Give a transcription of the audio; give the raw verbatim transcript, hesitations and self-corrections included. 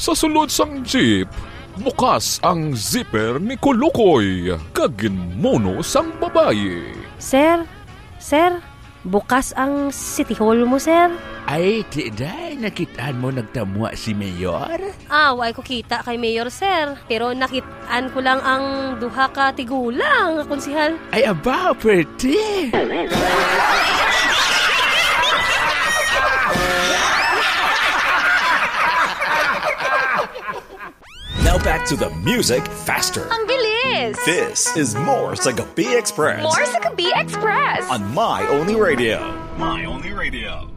Sa sulod sang jeep, bukas ang zipper ni Kulukoy, kaginmono sang babaye. Sir, sir, bukas ang City Hall mo, sir. Ay, tiday, nakitaan mo nagtamwa si Mayor? Ah, way ko kita kay Mayor, sir. Pero nakitaan ko lang ang duha ka tigulang, konsihal. Ay, aba, pretty. Now back to the music faster. Ang bilis! This is more sa Gabi Express. More sa Gabi Express! On My Only Radio. My Only Radio.